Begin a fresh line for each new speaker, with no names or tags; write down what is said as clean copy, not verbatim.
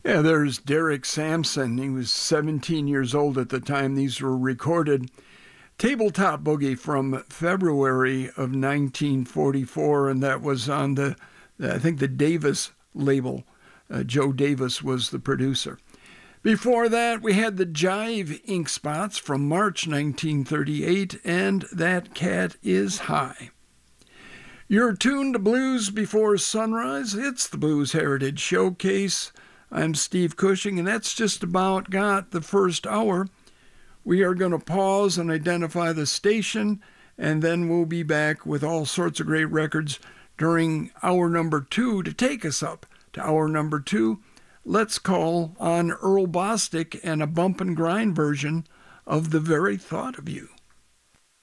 Yeah, there's Derek Sampson. He was 17 years old at the time these were recorded. Tabletop Boogie from February of 1944, and that was on I think, the Davis label. Joe Davis was the producer. Before that, we had the Jive Ink Spots from March 1938, and That Cat Is High. You're tuned to Blues Before Sunrise. It's the Blues Heritage Showcase. I'm Steve Cushing, and that's just about got the first hour. We are going to pause and identify the station, and then we'll be back with all sorts of great records during hour number 2 to take us up to hour number 2. Let's call on Earl Bostic and a bump and grind version of The Very Thought of You.